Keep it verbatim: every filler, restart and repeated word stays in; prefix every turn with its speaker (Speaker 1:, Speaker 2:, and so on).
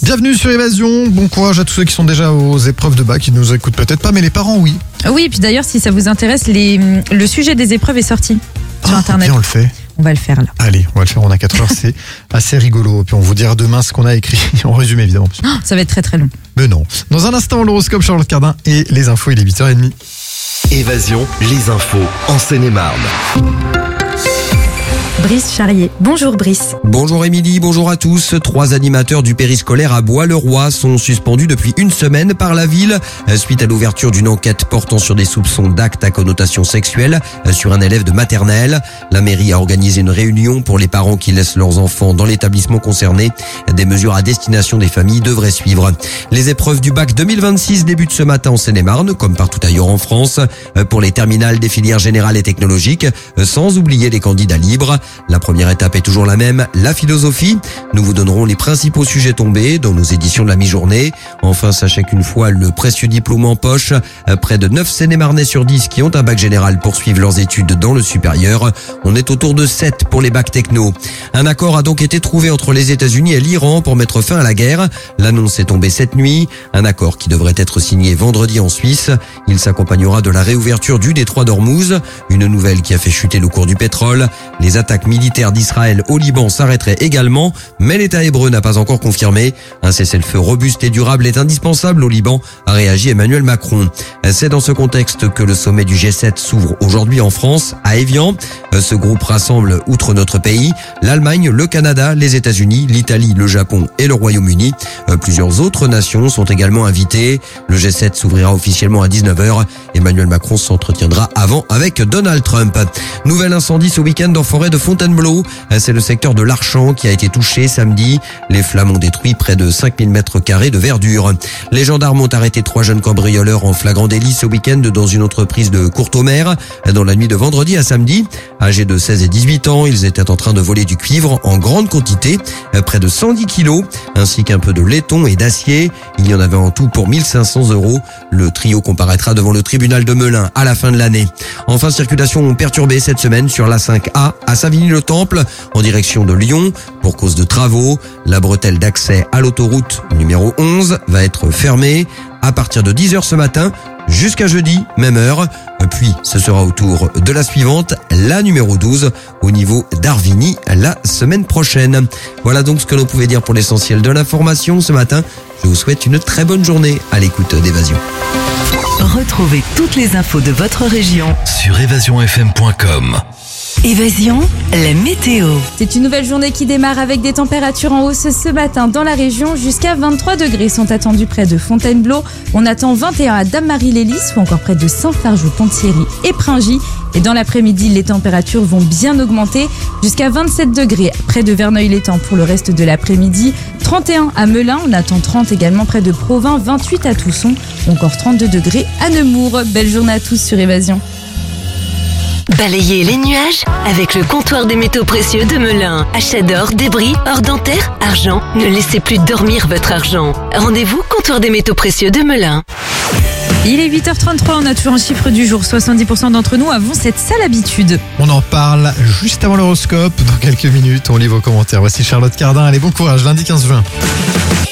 Speaker 1: Bienvenue sur Évasion, bon courage à tous ceux qui sont déjà aux épreuves de bac, qui ne nous écoutent peut-être pas, mais les parents oui.
Speaker 2: Oui, et puis d'ailleurs, si ça vous intéresse, les... le sujet des épreuves est sorti sur
Speaker 1: Ah,
Speaker 2: Internet.
Speaker 1: Bien on le fait.
Speaker 2: On va le faire là.
Speaker 1: Allez, on va le faire, on a quatre heures, c'est assez rigolo. Puis on vous dira demain ce qu'on a écrit, en résumé évidemment.
Speaker 2: Oh, ça va être très très long.
Speaker 1: Mais non. Dans un instant, l'horoscope Charlotte Cardin et les infos, il est huit heures trente.
Speaker 3: Évasion, les infos en Seine-et-Marne.
Speaker 2: Brice Charrier. Bonjour Brice.
Speaker 4: Bonjour Émilie, bonjour à tous. Trois animateurs du périscolaire à Bois-le-Roi sont suspendus depuis une semaine par la ville suite à l'ouverture d'une enquête portant sur des soupçons d'actes à connotation sexuelle sur un élève de maternelle. La mairie a organisé une réunion pour les parents qui laissent leurs enfants dans l'établissement concerné. Des mesures à destination des familles devraient suivre. Les épreuves du bac deux mille vingt-six débutent ce matin en Seine-et-Marne, comme partout ailleurs en France, pour les terminales des filières générales et technologiques, sans oublier les candidats libres. La première étape est toujours la même, la philosophie. Nous vous donnerons les principaux sujets tombés dans nos éditions de la mi-journée. Enfin, sachez qu'une fois le précieux diplôme en poche, près de neuf Seine-et-Marnais sur dix qui ont un bac général poursuivent leurs études dans le supérieur. On est autour de sept pour les bacs techno. Un accord a donc été trouvé entre les États-Unis et l'Iran pour mettre fin à la guerre. L'annonce est tombée cette nuit. Un accord qui devrait être signé vendredi en Suisse. Il s'accompagnera de la réouverture du détroit d'Ormuz, une nouvelle qui a fait chuter le cours du pétrole. Les attaques militaire d'Israël au Liban s'arrêterait également, mais l'État hébreu n'a pas encore confirmé. Un cessez-le-feu robuste et durable est indispensable au Liban, a réagi Emmanuel Macron. C'est dans ce contexte que le sommet du G sept s'ouvre aujourd'hui en France, à Évian. Ce groupe rassemble, outre notre pays, l'Allemagne, le Canada, les États-Unis, l'Italie, le Japon et le Royaume-Uni. Plusieurs autres nations sont également invitées. Le G sept s'ouvrira officiellement à dix-neuf heures. Emmanuel Macron s'entretiendra avant avec Donald Trump. Nouvel incendie ce week-end en forêt de Fontainebleau. C'est le secteur de l'Archamp qui a été touché samedi. Les flammes ont détruit près de cinq mille mètres carrés de verdure. Les gendarmes ont arrêté trois jeunes cambrioleurs en flagrant délit ce week-end dans une entreprise de Courtomère. Dans la nuit de vendredi à samedi, âgés de seize et dix-huit ans, ils étaient en train de voler du cuivre en grande quantité, près de cent dix kilos, ainsi qu'un peu de laiton et d'acier. Il y en avait en tout pour mille cinq cents euros. Le trio comparaîtra devant le tribunal de Melun à la fin de l'année. Enfin, circulation perturbée cette semaine sur l'A cinq A à Savigny-le-Temple en direction de Lyon pour cause de travaux. La bretelle d'accès à l'autoroute numéro onze va être fermée à partir de dix heures ce matin jusqu'à jeudi, même heure. Puis ce sera au tour de la suivante, la numéro douze, au niveau d'Arvigny la semaine prochaine. Voilà donc ce que l'on pouvait dire pour l'essentiel de l'information ce matin. Je vous souhaite une très bonne journée à l'écoute d'Évasion.
Speaker 5: Retrouvez toutes les infos de votre région
Speaker 3: Sur évasion f m point com.
Speaker 5: Évasion, la météo.
Speaker 2: C'est une nouvelle journée qui démarre avec des températures en hausse ce matin dans la région. Jusqu'à vingt-trois degrés sont attendus près de Fontainebleau. On attend vingt et un à Dame-Marie-les-Lys ou encore près de Saint-Fargeau-Ponthierry et Pringy. Et dans l'après-midi, les températures vont bien augmenter jusqu'à vingt-sept degrés près de Verneuil-l'Étang pour le reste de l'après-midi. trente et un à Melun, on attend trente également près de Provins, vingt-huit à Tousson, ou encore trente-deux degrés à Nemours. Belle journée à tous sur Évasion.
Speaker 5: Balayez les nuages avec le comptoir des métaux précieux de Melun. Achat d'or, débris, or dentaire, argent. Ne laissez plus dormir votre argent. Rendez-vous comptoir des métaux précieux de Melun.
Speaker 2: Il est huit heures trente-trois, on a toujours un chiffre du jour. soixante-dix pour cent d'entre nous avons cette sale habitude.
Speaker 1: On en parle juste avant l'horoscope. Dans quelques minutes, on lit vos commentaires. Voici Charlotte Cardin. Allez, bon courage, lundi quinze juin.